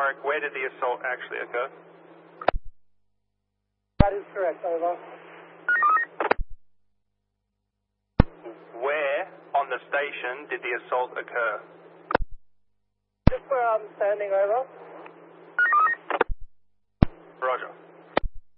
Warwick, where did the assault actually occur? That is correct, over. Where on the station did the assault occur? Just where I'm standing, over.